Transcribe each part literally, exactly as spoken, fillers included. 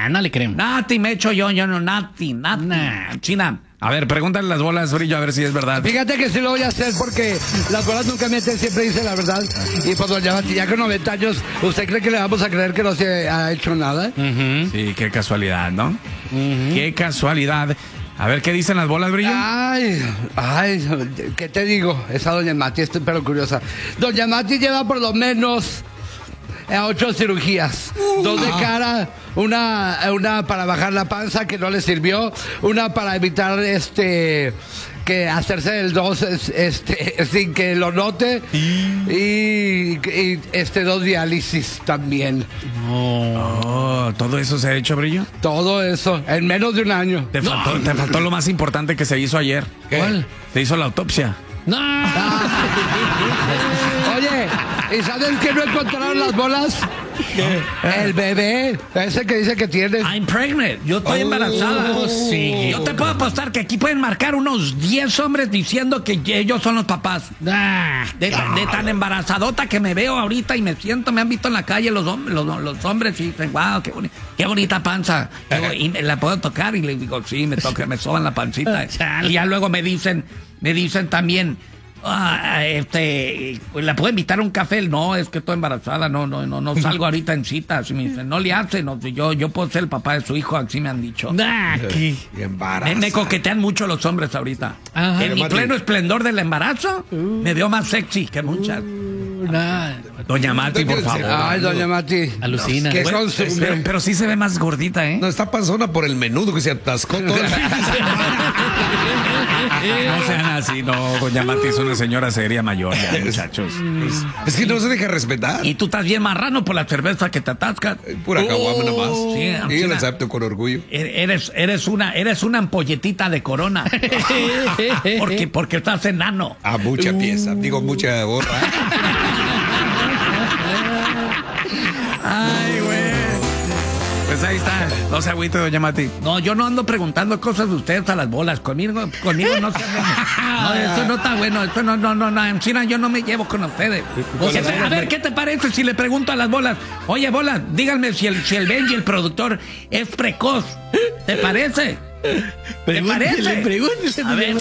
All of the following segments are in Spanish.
Nah, no le creemos. Nati, me echo yo, yo no, Nati, Nati. Nah. China, a ver, pregúntale las bolas, Brillo, a ver si es verdad. Fíjate que sí lo voy a hacer porque las bolas nunca mienten, siempre dice la verdad. Y pues doña Mati, ya con noventa años, ¿usted cree que le vamos a creer que no se ha hecho nada? Uh-huh. Sí, qué casualidad, ¿no? Uh-huh. Qué casualidad. A ver, ¿qué dicen las bolas, Brillo? Ay, ay, ¿qué te digo? Esa doña Mati, estoy pero curiosa. Doña Mati lleva por lo menos a ocho cirugías. Uh, Dos de cara, una, una para bajar la panza que no le sirvió, una para evitar este que hacerse el dos este sin que lo note y, y este dos diálisis también. Oh. Oh, ¿todo eso se ha hecho, Brillo? Todo eso, en menos de un año. Te faltó, no. te faltó lo más importante que se hizo ayer. ¿Qué? ¿Cuál? Se hizo la autopsia. No. Oye, ¿y sabes que no encontraron las bolas? ¿Qué? El bebé, ese que dice que tiene. I'm pregnant, yo estoy oh, embarazada. Oh, sí. Yo te puedo apostar que aquí pueden marcar unos diez hombres diciendo que ellos son los papás. Ah, de, de tan embarazadota que me veo ahorita y me siento, me han visto en la calle los, hombres, los, los hombres y dicen, wow, qué, boni qué bonita panza. Y me la puedo tocar y le digo, sí, me toca, me soban la pancita. Y ya luego me dicen, me dicen también, ah, este, ¿la puedo invitar a un café? No, es que estoy embarazada, no, no, no, no salgo ahorita en citas. Y me dicen, no le hace, no, yo, yo puedo ser el papá de su hijo, así me han dicho. Ah, ¿qué? Me, me coquetean mucho los hombres ahorita. Ajá. En mi pleno esplendor del embarazo, uh, me veo más sexy que muchas. Uh, nah. Doña Mati, por favor. Ay, doña Mati. Alucina. ¿Qué bueno, pero, pero sí se ve más gordita, ¿eh? No, está panzona por el menudo que se atascó todo. No sean así, no, doña Mati es una señora seria mayor ya, muchachos. Es, es que no se deja respetar. Y tú estás bien marrano por la cerveza que te atascas. Pura oh, caguama nomás. Sí, y yo lo acepto con orgullo. Eres, eres una, eres una ampolletita de Corona. porque, porque estás enano. Ah, mucha uh. pieza, digo mucha borra. Ay, güey. Pues ahí está. No se agüite, doña Mati. No, yo no ando preguntando cosas de ustedes a las bolas. Conmigo, conmigo no se No, eso no está bueno. Eso no, no, no, no. En China yo no me llevo con ustedes. O sea, a ver, ¿qué te parece si le pregunto a las bolas? Oye, bolas, díganme si el, si el Benji, el productor, es precoz. ¿Te parece? ¿Te parece? Pregúntele, a ver.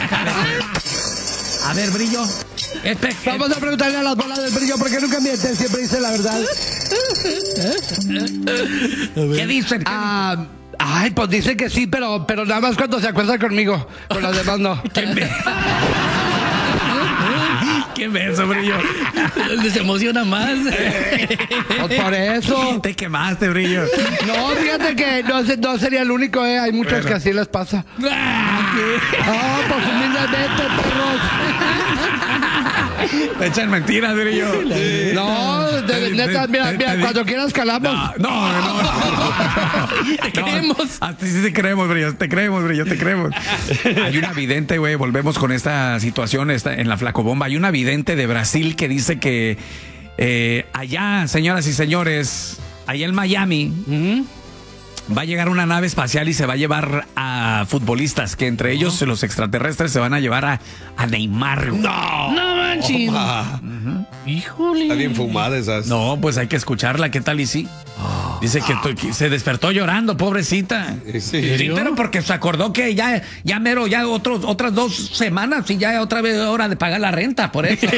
A ver, Brillo. Este, Vamos a preguntarle a las bolas del Brillo porque nunca mienten, siempre dice la verdad. ¿Qué dicen? Ah, ay, pues dice que sí, pero, pero nada más cuando se acuesta conmigo. Con los demás no. ¿Qué me... ¿Qué beso, Brillo? Se emociona más. Pues por eso. Te quemaste, Brillo. No, fíjate que no, no sería el único, ¿eh? Hay muchos bueno. que así les pasa. Ah, oh, pues humildemente, perros. Te echan mentiras, Brillo. No, de, neta, mira, mira, te, cuando te, quieras calamos. No, no, no. no, no. Te creemos. A ti sí te creemos, Brillo. Te creemos, Brillo, te creemos. Hay una vidente, güey, volvemos con esta situación esta, en la Flacobomba. Hay una vidente de Brasil que dice que eh, allá, señoras y señores, allá en Miami, uh-huh, va a llegar una nave espacial y se va a llevar a futbolistas, que entre ellos, uh-huh, los extraterrestres se van a llevar a, a Neymar. No, no manches. Oh, uh-huh. Híjole. Está bien fumada esas. No, pues hay que escucharla. ¿Qué tal y sí? Oh. Dice que, que se despertó llorando, pobrecita. Sí, sí, pero porque se acordó que ya, ya mero, ya otros, otras dos semanas y ya otra vez hora de pagar la renta, por eso.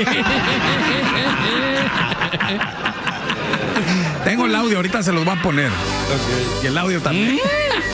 Tengo el audio, ahorita se los voy a poner. Okay. Y el audio también.